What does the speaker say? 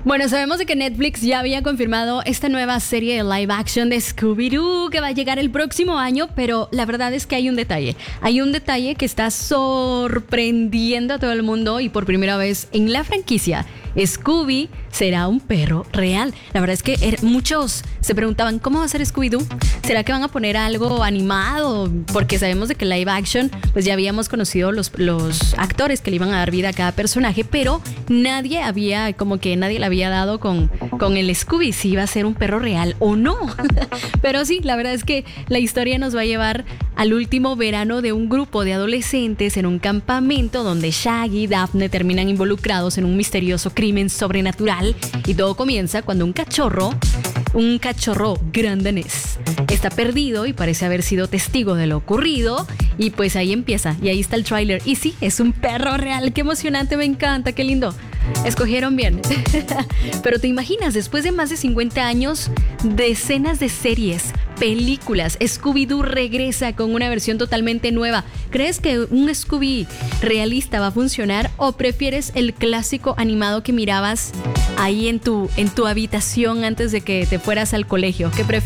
Bueno, sabemos de que Netflix ya había confirmado esta nueva serie de live action de Scooby-Doo que va a llegar el próximo año, pero la verdad es que hay un detalle. Hay un detalle que está sorprendiendo a todo el mundo y por primera vez en la franquicia, Scooby será un perro real. La verdad es que muchos se preguntaban, ¿cómo va a ser Scooby-Doo? ¿Será que van a poner algo animado? Porque sabemos de que live action, pues ya habíamos conocido los actores que le iban a dar vida a cada personaje, pero nadie le había dado con el Scooby si iba a ser un perro real o no. Pero sí, la verdad es que la historia nos va a llevar al último verano de un grupo de adolescentes en un campamento donde Shaggy y Daphne terminan involucrados en un misterioso crimen sobrenatural, y todo comienza cuando un cachorro gran danés está perdido y parece haber sido testigo de lo ocurrido, y pues ahí empieza, y ahí está el tráiler, y sí, es un perro real. Qué emocionante, me encanta, qué lindo. Escogieron bien. Pero te imaginas, después de más de 50 años, decenas de series, películas, Scooby-Doo regresa con una versión totalmente nueva. ¿Crees que un Scooby realista va a funcionar o prefieres el clásico animado que mirabas ahí en tu habitación antes de que te fueras al colegio? ¿Qué prefieres?